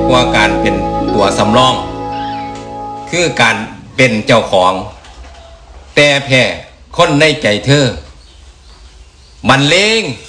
กว่าการเป็นตัวสำรองคือการเป็นเจ้าของแต่แพ้คนในใจเธอมันเลง